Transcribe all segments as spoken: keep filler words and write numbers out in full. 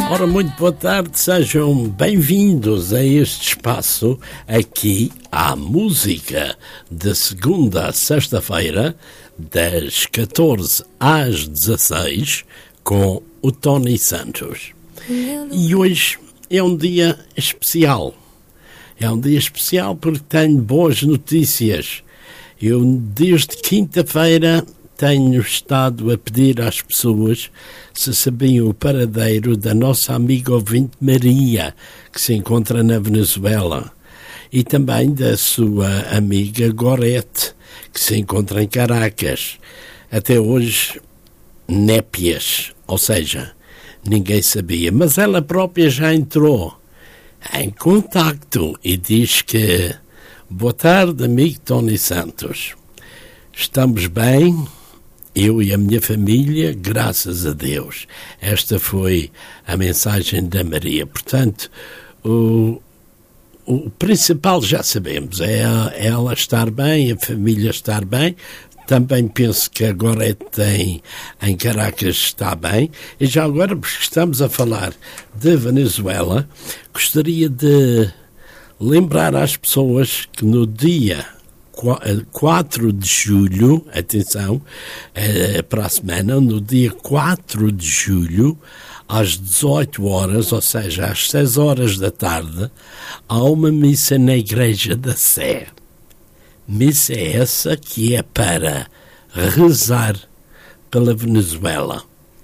Ora, muito boa tarde, sejam bem-vindos a este espaço aqui à música de segunda a sexta-feira, das catorze às dezasseis, com o Tony Santos. E hoje é um dia especial. É um dia especial porque tenho boas notícias. Eu, desde quinta-feira, tenho estado a pedir às pessoas se sabiam o paradeiro da nossa amiga ouvinte Maria, que se encontra na Venezuela, e também da sua amiga Gorete, que se encontra em Caracas. Até hoje, népias, ou seja, ninguém sabia. Mas ela própria já entrou em contacto e diz que: boa tarde, amigo Tony Santos. Estamos bem, eu e a minha família, graças a Deus. Esta foi a mensagem da Maria. Portanto, o, o principal já sabemos, é ela estar bem, a família estar bem. Também penso que agora tem em Caracas está bem. E já agora, porque estamos a falar de Venezuela, gostaria de lembrar às pessoas que no dia quatro de julho, atenção, é para a semana, no dia quatro de julho, às dezoito horas, ou seja, às seis horas da tarde, há uma missa na Igreja da Sé. Missa essa que é para rezar pela Venezuela.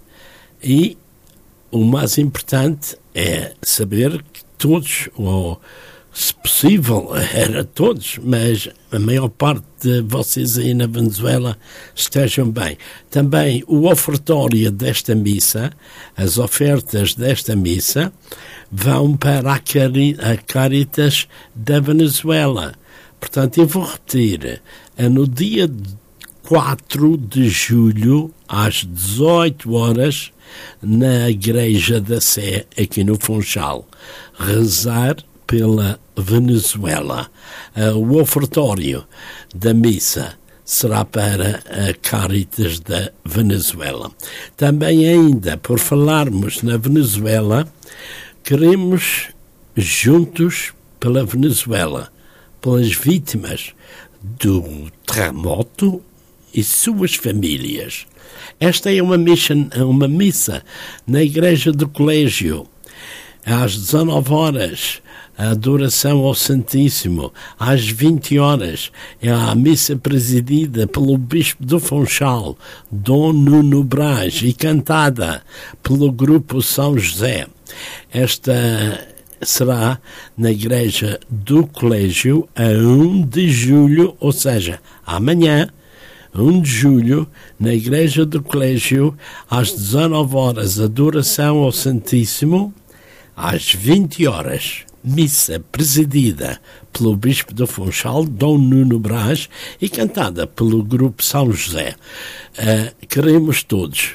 E o mais importante é saber que todos, ou se possível, era todos, mas a maior parte de vocês aí na Venezuela estejam bem. Também o ofertório desta missa, as ofertas desta missa, vão para a Caritas da Venezuela. Portanto, eu vou repetir, é no dia quatro de julho, às dezoito horas, na Igreja da Sé, aqui no Funchal, rezar pela Venezuela. O ofertório da missa será para a Caritas da Venezuela. Também ainda, por falarmos na Venezuela, queremos juntos pela Venezuela, pelas vítimas do terremoto e suas famílias. Esta é uma missa, uma missa na Igreja do Colégio, às dezanove horas, a adoração ao Santíssimo. Às vinte horas, é a missa presidida pelo Bispo do Funchal, Dom Nuno Braz, e cantada pelo Grupo São José. Esta será na Igreja do Colégio a um de julho, ou seja, amanhã, um de julho, na Igreja do Colégio, às dezanove horas, adoração ao Santíssimo. Às vinte horas, missa presidida pelo Bispo do Funchal, Dom Nuno Braz, e cantada pelo Grupo São José. Uh, queremos todos,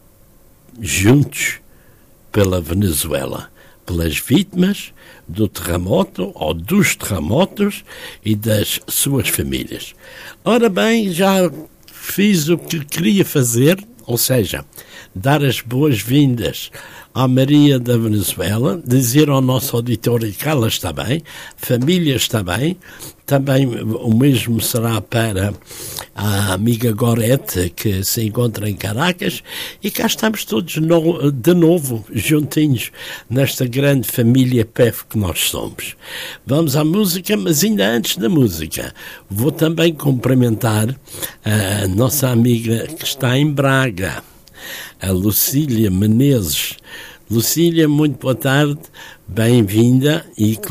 juntos, pela Venezuela, pelas vítimas do terremoto ou dos terremotos e das suas famílias. Ora bem, já fiz o que queria fazer, ou seja, dar as boas-vindas à Maria da Venezuela, dizer ao nosso auditório que ela está bem, família está bem, também o mesmo será para a amiga Gorete, que se encontra em Caracas, e cá estamos todos no, de novo, juntinhos, nesta grande família P E F que nós somos. Vamos à música, mas ainda antes da música, vou também cumprimentar a nossa amiga que está em Braga, a Lucília Menezes. Lucília, muito boa tarde, bem-vinda e